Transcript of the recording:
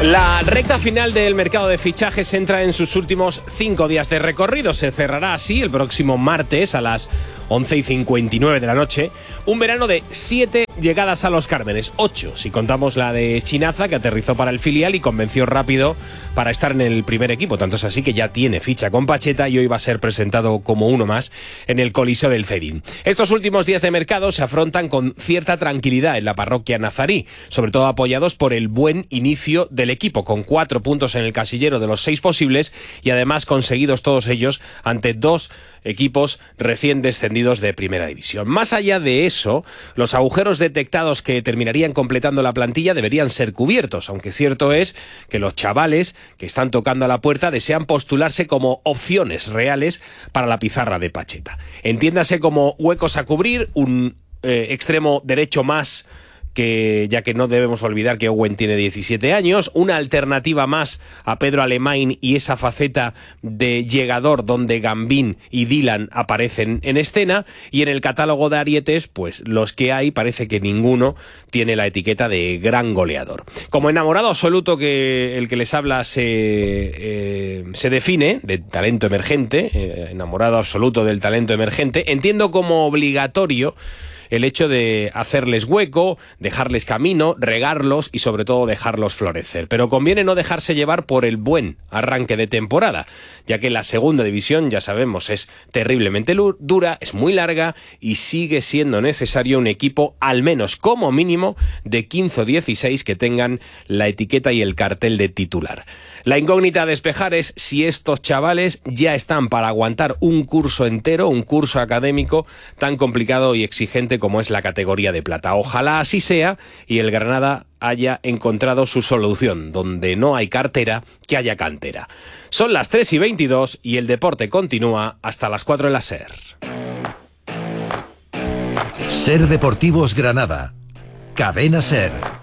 La recta final del mercado de fichajes entra en sus últimos 5 días de recorrido. Se cerrará así el próximo martes a las 11:59 de la noche. Un verano de 7 llegadas a los Cármenes, 8 si contamos la de Chinaza, que aterrizó para el filial y convenció rápido para estar en el primer equipo. Tanto es así que ya tiene ficha con Pacheta y hoy va a ser presentado como uno más en el Coliseo del Cedín. Estos últimos días de mercado se afrontan con cierta tranquilidad en la parroquia nazarí, sobre todo apoyados por el buen inicio del equipo, con 4 puntos en el casillero de los 6 posibles y además conseguidos todos ellos ante 2 equipos recién descendidos de Primera División. Más allá de eso, los agujeros detectados que terminarían completando la plantilla deberían ser cubiertos, aunque cierto es que los chavales que están tocando a la puerta desean postularse como opciones reales para la pizarra de Pacheta. Entiéndase como huecos a cubrir, un extremo derecho más, que ya que no debemos olvidar que Owen tiene 17 años, una alternativa más a Pedro Alemany y esa faceta de llegador donde Gambín y Dylan aparecen en escena, y en el catálogo de arietes, pues los que hay parece que ninguno tiene la etiqueta de gran goleador. Como enamorado absoluto que el que les habla se define de talento emergente, enamorado absoluto del talento emergente, entiendo como obligatorio el hecho de hacerles hueco, dejarles camino, regarlos y sobre todo dejarlos florecer. Pero conviene no dejarse llevar por el buen arranque de temporada, ya que la segunda división, ya sabemos, es terriblemente dura, es muy larga y sigue siendo necesario un equipo al menos como mínimo de 15 o 16 que tengan la etiqueta y el cartel de titular. La incógnita a despejar es si estos chavales ya están para aguantar un curso entero, un curso académico tan complicado y exigente como es la categoría de plata. Ojalá así sea y el Granada haya encontrado su solución. Donde no hay cartera, que haya cantera. Son las 3:22 y el deporte continúa hasta las 4 en la SER. SER Deportivos Granada. Cadena SER.